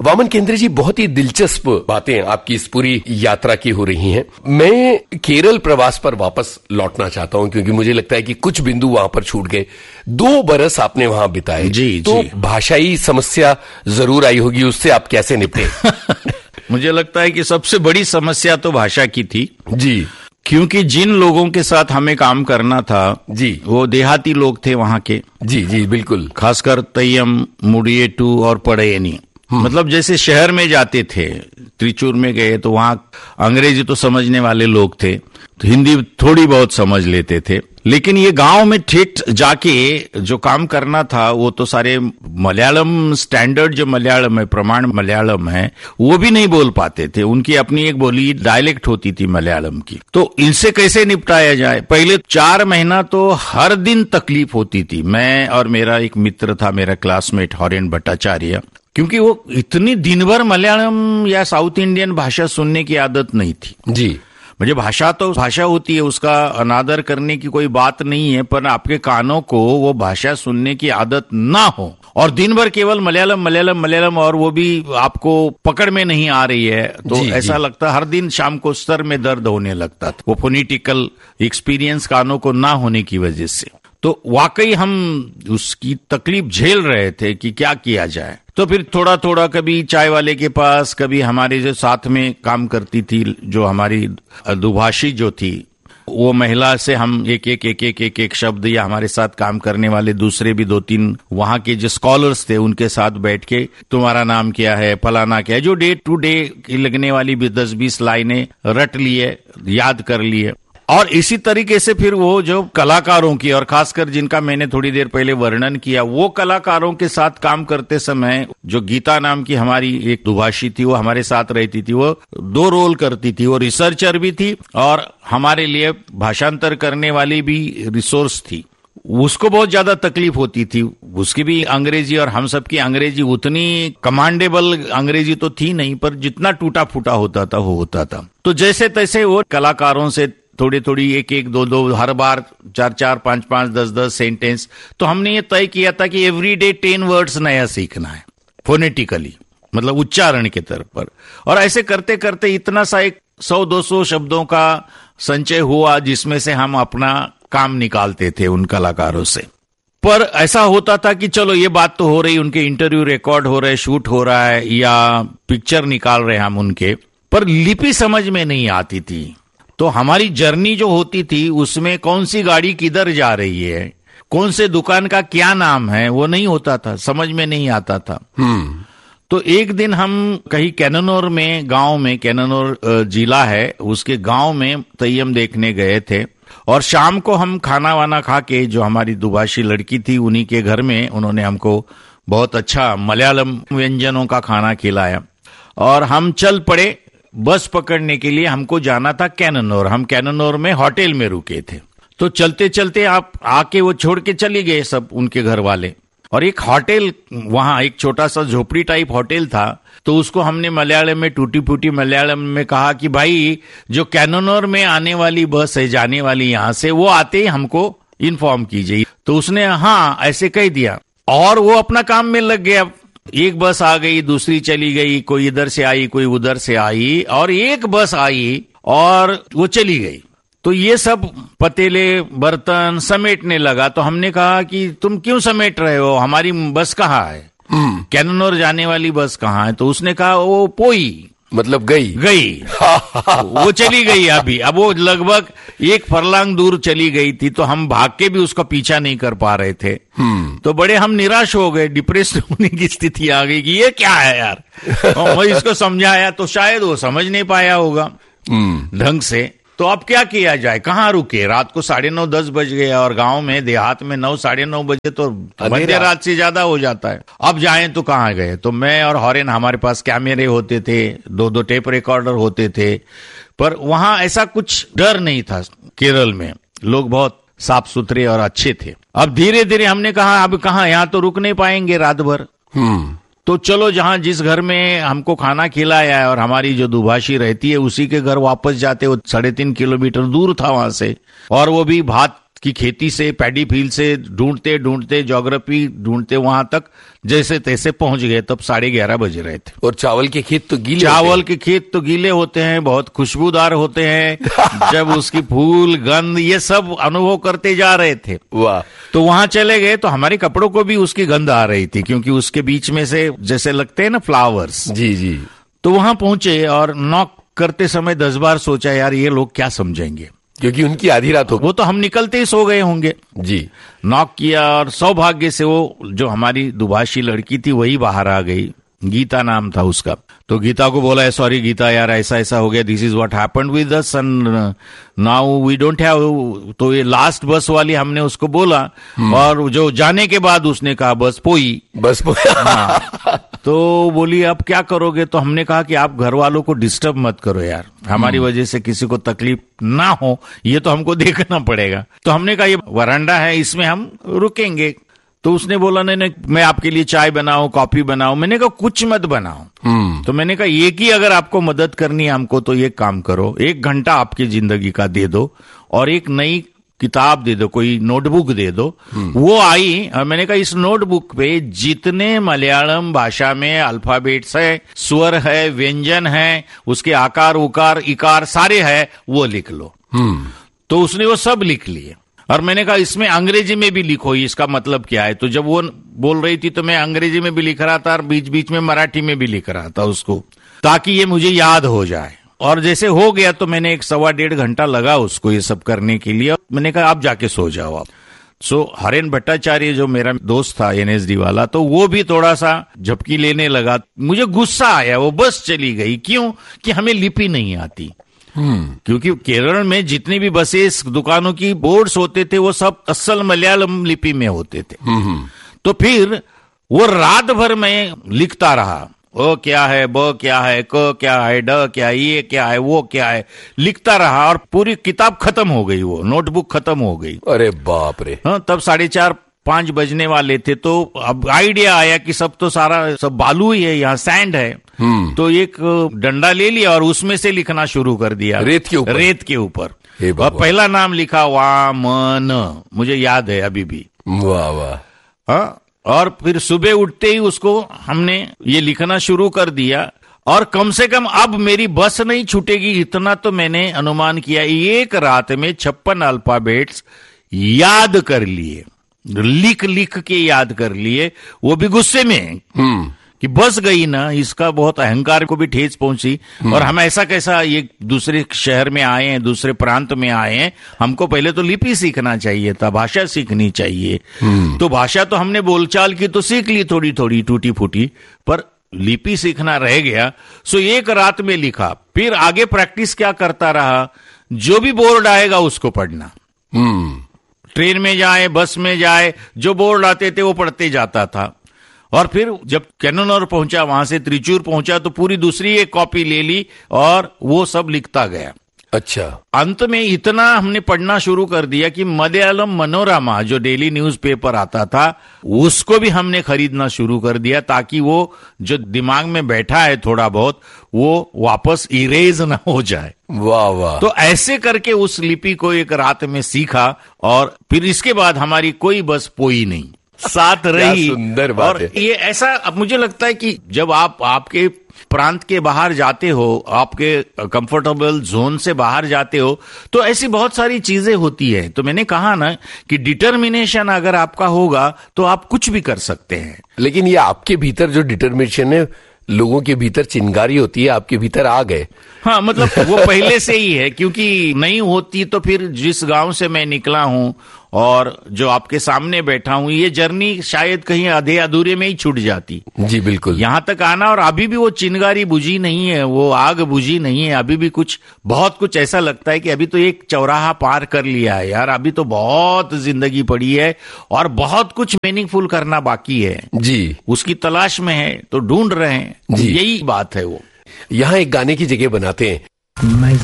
वामन केन्द्रे जी, बहुत ही दिलचस्प बातें आपकी इस पूरी यात्रा की हो रही हैं। मैं केरल प्रवास पर वापस लौटना चाहता हूं, क्योंकि मुझे लगता है कि कुछ बिंदु वहां पर छूट गए। 2 बरस आपने वहां बिताए, तो भाषाई समस्या जरूर आई होगी, उससे आप कैसे निपटे? मुझे लगता है कि सबसे बड़ी समस्या तो भाषा की थी जी, क्योंकि जिन लोगों के साथ हमें काम करना था जी, वो देहाती लोग थे वहां के। जी जी बिल्कुल। खासकर तय्यम, मुडियेटू और पड़यनी, मतलब जैसे शहर में जाते थे, त्रिचूर में गए तो वहां अंग्रेजी तो समझने वाले लोग थे, तो हिंदी थोड़ी बहुत समझ लेते थे, लेकिन ये गांव में ठेठ जाके जो काम करना था वो तो सारे मलयालम, स्टैंडर्ड जो मलयालम है, प्रमाण मलयालम है, वो भी नहीं बोल पाते थे। उनकी अपनी एक बोली डायलेक्ट होती थी मलयालम की। तो इनसे कैसे निपटाया जाए? पहले 4 महीना तो हर दिन तकलीफ होती थी। मैं और मेरा एक मित्र था, मेरा क्लासमेट हॉरेन भट्टाचार्य, क्योंकि वो इतनी दिन भर मलयालम या साउथ इंडियन भाषा सुनने की आदत नहीं थी जी। मुझे भाषा तो भाषा होती है, उसका अनादर करने की कोई बात नहीं है, पर आपके कानों को वो भाषा सुनने की आदत ना हो और दिन भर केवल मलयालम मलयालम मलयालम और वो भी आपको पकड़ में नहीं आ रही है, तो ऐसा लगता हर दिन शाम को सर में दर्द होने लगता था, वो फोनेटिकल एक्सपीरियंस कानों को ना होने की वजह से। तो वाकई हम उसकी तकलीफ झेल रहे थे कि क्या किया जाए। तो फिर थोड़ा थोड़ा कभी चाय वाले के पास, कभी हमारे जो साथ में काम करती थी, जो हमारी दुभाषी जो थी, वो महिला से हम एक शब्द, या हमारे साथ काम करने वाले दूसरे भी 2-3 वहां के जो स्कॉलर्स थे उनके साथ बैठ के, तुम्हारा नाम क्या है, फलाना क्या है, जो डे टू डे लगने वाली 10-20 लाइनें रट लिए, याद कर लिए। और इसी तरीके से फिर वो जो कलाकारों की, और खासकर जिनका मैंने थोड़ी देर पहले वर्णन किया, वो कलाकारों के साथ काम करते समय जो गीता नाम की हमारी एक दुभाषी थी, वो हमारे साथ रहती थी। वो 2 रोल करती थी, वो रिसर्चर भी थी और हमारे लिए भाषांतर करने वाली भी रिसोर्स थी। उसको बहुत ज्यादा तकलीफ होती थी, उसकी भी अंग्रेजी और हम सबकी अंग्रेजी उतनी कमांडेबल अंग्रेजी तो थी नहीं, पर जितना टूटा फूटा होता था वो होता था। तो जैसे तैसे वो कलाकारों से थोड़ी थोड़ी 1-1, 2-2, हर बार 4-4, 5-5, 10-10 सेंटेंस। तो हमने ये तय किया था कि एवरीडे 10 वर्ड्स नया सीखना है फोनेटिकली, मतलब उच्चारण के तरफ पर। और ऐसे करते करते इतना सा 100-200 शब्दों का संचय हुआ, जिसमें से हम अपना काम निकालते थे उन कलाकारों से। पर ऐसा होता था कि चलो ये बात तो हो रही, उनके इंटरव्यू रिकॉर्ड हो रहे, शूट हो रहा है या पिक्चर निकाल रहे हम उनके, पर लिपि समझ में नहीं आती थी। तो हमारी जर्नी जो होती थी उसमें कौन सी गाड़ी किधर जा रही है, कौन से दुकान का क्या नाम है, वो नहीं होता था, समझ में नहीं आता था। तो एक दिन हम कहीं कैननौर में, गांव में, कैननौर जिला है, उसके गांव में तय्यम देखने गए थे। और शाम को हम खाना वाना खा के, जो हमारी दुभाषी लड़की थी उन्हीं के घर में, उन्होंने हमको बहुत अच्छा मलयालम व्यंजनों का खाना खिलाया और हम चल पड़े बस पकड़ने के लिए। हमको जाना था कैननौर, हम कैननौर में होटल में रुके थे। तो चलते चलते आप आके वो छोड़ के चले गए सब उनके घर वाले, और एक होटल वहां, एक छोटा सा झोपड़ी टाइप होटल था। तो उसको हमने मलयालम में, टूटी फूटी मलयालम में कहा कि भाई जो कैननौर में आने वाली बस है, जाने वाली यहां से, वो आते ही हमको इन्फॉर्म कीजिए। तो उसने हाँ ऐसे कह दिया और वो अपना काम में लग गया। एक बस आ गई, दूसरी चली गई, कोई इधर से आई, कोई उधर से आई, और एक बस आई और वो चली गई। तो ये सब पतीले बर्तन समेटने लगा। तो हमने कहा कि तुम क्यों समेट रहे हो, हमारी बस कहाँ है, कैननौर जाने वाली बस कहाँ है? तो उसने कहा वो पोई, मतलब गई वो चली गई अभी। अब वो लगभग 1 फरलांग दूर चली गई थी, तो हम भाग के भी उसका पीछा नहीं कर पा रहे थे। तो बड़े हम निराश हो गए, डिप्रेस होने की स्थिति आ गई कि ये क्या है यार। मैं इसको समझाया तो शायद वो समझ नहीं पाया होगा ढंग से। तो अब क्या किया जाए, कहाँ रुके? रात को 9:30-10 बज गए, और गांव में, देहात में 9-9:30 बजे तो मध्य रात से ज्यादा हो जाता है। अब जाएं तो कहाँ गए? तो मैं और हॉरेन, हमारे पास कैमरे होते थे, 2-2 टेप रिकॉर्डर होते थे, पर वहां ऐसा कुछ डर नहीं था। केरल में लोग बहुत साफ सुथरे और अच्छे थे। अब धीरे धीरे हमने कहा अब कहाँ, यहाँ तो रुक नहीं पाएंगे रात भर। तो चलो जहां जिस घर में हमको खाना खिलाया है और हमारी जो दुभाषी रहती है उसी के घर वापस जाते। वो 3.5 किलोमीटर दूर था वहां से, और वो भी भात कि खेती से, पैडी फील्ड से ढूंढते ढूंढते, ज्योग्राफी ढूंढते वहां तक जैसे तैसे पहुंच गए। तब 11:30 बज रहे थे। और चावल के खेत तो गीले चावल के खेत तो गीले होते हैं, बहुत खुशबूदार होते हैं। जब उसकी फूल, गंध, ये सब अनुभव करते जा रहे थे। वाह। तो वहां चले गए तो हमारे कपड़ों को भी उसकी गंध आ रही थी, क्योंकि उसके बीच में से जैसे लगते हैं ना फ्लावर्स। जी जी। तो वहां पहुंचे और नॉक करते समय 10 बार सोचा, यार ये लोग क्या समझेंगे, क्योंकि उनकी आधी रात हो। वो तो हम निकलते ही सो गए होंगे। जी। नॉक किया और सौभाग्य से वो जो हमारी दुभाषी लड़की थी वही बाहर आ गई। गीता नाम था उसका। तो गीता को बोला, सॉरी गीता यार, ऐसा ऐसा हो गया, this is what happened with us and now we don't have. तो ये लास्ट बस वाली हमने उसको बोला, और जो जाने के बाद उसने कहा बस पोई। हाँ। तो बोली अब क्या करोगे? तो हमने कहा कि आप घर वालों को डिस्टर्ब मत करो यार, हमारी वजह से किसी को तकलीफ ना हो, ये तो हमको देखना पड़ेगा। तो हमने कहा ये वरांडा है, इसमें हम रुकेंगे। तो उसने बोला नहीं, मैं आपके लिए चाय बनाऊं, कॉफी बनाऊं। मैंने कहा कुछ मत बनाओ। तो मैंने कहा एक ही अगर आपको मदद करनी है हमको, तो ये काम करो, 1 घंटा आपकी जिंदगी का दे दो और एक नई किताब दे दो, कोई नोटबुक दे दो। वो आई और मैंने कहा इस नोटबुक पे जितने मलयालम भाषा में अल्फाबेट्स है, स्वर है, व्यंजन है, उसके आकार, उकार, इकार सारे है, वो लिख लो। तो उसने वो सब लिख लिए। और मैंने कहा इसमें अंग्रेजी में भी लिखो, इसका मतलब क्या है। तो जब वो बोल रही थी तो मैं अंग्रेजी में भी लिख रहा था और बीच बीच में मराठी में भी लिख रहा था उसको, ताकि ये मुझे याद हो जाए। और जैसे हो गया तो मैंने 1-1.25 घंटा लगा उसको ये सब करने के लिए। मैंने कहा आप जाके सो जाओ आप। सो हरेन भट्टाचार्य जो मेरा दोस्त था NSD वाला, तो वो भी थोड़ा सा झपकी लेने लगा। मुझे गुस्सा आया, वो बस चली गई। क्यों? कि हमें लिपि नहीं आती। क्योंकि केरल में जितनी भी बसेस, दुकानों की बोर्ड्स होते थे वो सब असल मलयालम लिपि में होते थे। तो फिर वो रात भर में लिखता रहा, ओ क्या है, ब क्या है, क क्या है, ड क्या है, ये क्या है, वो क्या है, लिखता रहा और पूरी किताब खत्म हो गई, वो नोटबुक खत्म हो गई। अरे बाप रे। हाँ, तब 4:30-5 बजने वाले थे। तो अब आइडिया आया कि सब तो सारा सब बालू ही है, यहाँ सैंड है। तो एक डंडा ले लिया और उसमें से लिखना शुरू कर दिया, रेत के ऊपर। रेत के ऊपर। और पहला नाम लिखा वामन, मुझे याद है अभी भी। वाह वाह। हाँ, और फिर सुबह उठते ही उसको हमने ये लिखना शुरू कर दिया। और कम से कम अब मेरी बस नहीं छूटेगी, इतना तो मैंने अनुमान किया। एक रात में 56 अल्फाबेट्स याद कर लिए, लिख के याद कर लिए, वो भी गुस्से में कि बस गई ना। इसका बहुत अहंकार को भी ठेस पहुंची। और हम ऐसा कैसा ये दूसरे शहर में आए हैं, दूसरे प्रांत में आए हैं, हमको पहले तो लिपि सीखना चाहिए था, भाषा सीखनी चाहिए। तो भाषा तो हमने बोलचाल की तो सीख ली थोड़ी थोड़ी टूटी फूटी, पर लिपि सीखना रह गया। सो एक रात में लिखा। फिर आगे प्रैक्टिस क्या करता रहा, जो भी बोर्ड आएगा उसको पढ़ना। ट्रेन में जाए, बस में जाए, जो बोर्ड आते थे वो पढ़ते जाता था। और फिर जब कैननौर पहुंचा, वहां से त्रिचूर पहुंचा, तो पूरी दूसरी एक कॉपी ले ली और वो सब लिखता गया। अच्छा। अंत में इतना हमने पढ़ना शुरू कर दिया कि मलयालम मनोरमा जो डेली न्यूज़पेपर आता था, उसको भी हमने खरीदना शुरू कर दिया, ताकि वो जो दिमाग में बैठा है थोड़ा बहुत, वो वापस इरेज ना हो जाए। वाह वाह। तो ऐसे करके उस लिपि को एक रात में सीखा। और फिर इसके बाद हमारी कोई बस पोई नहीं, साथ रही। सुंदर बात और है। ये ऐसा, अब मुझे लगता है कि जब आप आपके प्रांत के बाहर जाते हो, आपके कंफर्टेबल जोन से बाहर जाते हो, तो ऐसी बहुत सारी चीजें होती है। तो मैंने कहा ना कि डिटर्मिनेशन अगर आपका होगा तो आप कुछ भी कर सकते हैं। लेकिन ये आपके भीतर जो डिटर्मिनेशन है, लोगों के भीतर चिंगारी होती है, आपके भीतर आ गए। हाँ, मतलब वो पहले से ही है, क्योंकि नहीं होती तो फिर जिस गांव से मैं निकला हूं और जो आपके सामने बैठा हूं, ये जर्नी शायद कहीं आधे अधूरे में ही छूट जाती। जी बिल्कुल। यहां तक आना, और अभी भी वो चिंगारी बुझी नहीं है, वो आग बुझी नहीं है। अभी भी कुछ, बहुत कुछ ऐसा लगता है कि अभी तो एक चौराहा पार कर लिया है यार, अभी तो बहुत जिंदगी पड़ी है और बहुत कुछ मीनिंगफुल करना बाकी है। जी। उसकी तलाश में है, तो ढूंढ रहे हैं। जी। यही बात है। वो यहाँ एक गाने की जगह बनाते हैं। मैं